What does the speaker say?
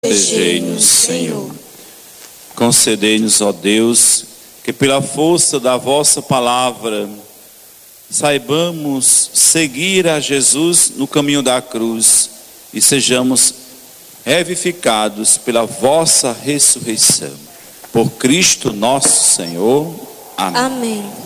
protegei-nos, Senhor. Concedei-nos, ó Deus, que pela força da vossa palavra saibamos seguir a Jesus no caminho da cruz e sejamos revivificados pela vossa ressurreição. Por Cristo nosso Senhor. Amém. Amém.